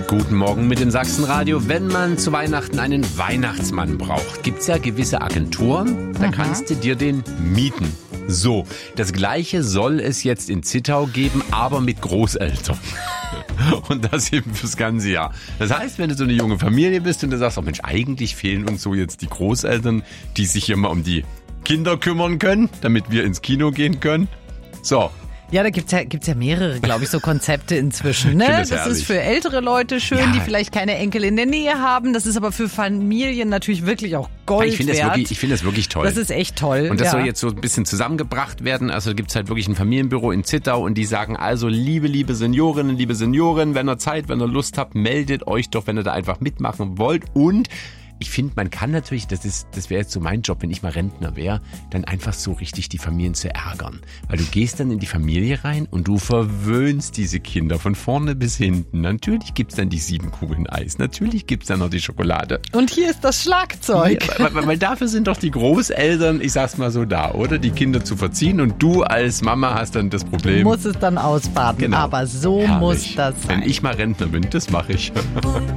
Guten Morgen mit dem Sachsenradio. Wenn man zu Weihnachten einen Weihnachtsmann braucht, gibt's ja gewisse Agenturen, da kannst du dir den mieten. So, das Gleiche soll es jetzt in Zittau geben, aber mit Großeltern. Und das eben fürs ganze Jahr. Das heißt, wenn du so eine junge Familie bist und du sagst, oh Mensch, eigentlich fehlen uns so jetzt die Großeltern, die sich hier mal um die Kinder kümmern können, damit wir ins Kino gehen können. So. Ja, da gibt's ja mehrere, glaube ich, so Konzepte inzwischen. Ne? Das ist für ältere Leute schön, die vielleicht keine Enkel in der Nähe haben. Das ist aber für Familien natürlich wirklich auch Gold wert. Ich finde das wirklich toll. Das ist echt toll. Und das soll jetzt so ein bisschen zusammengebracht werden. Also gibt's halt wirklich ein Familienbüro in Zittau und die sagen also, liebe Seniorinnen, liebe Senioren, wenn ihr Zeit, wenn ihr Lust habt, meldet euch doch, wenn ihr da einfach mitmachen wollt. Und ich finde, man kann natürlich, das wäre jetzt so mein Job, wenn ich mal Rentner wäre, dann einfach so richtig die Familien zu ärgern. Weil du gehst dann in die Familie rein und du verwöhnst diese Kinder von vorne bis hinten. Natürlich gibt's dann die 7 Kugeln Eis, natürlich gibt's dann noch die Schokolade. Und hier ist das Schlagzeug. Ja, weil dafür sind doch die Großeltern, ich sag's mal so, da, oder? Die Kinder zu verziehen und du als Mama hast dann das Problem. Du musst es dann ausbaden, aber so Herrlich. muss das sein. Wenn ich mal Rentner bin, das mache ich.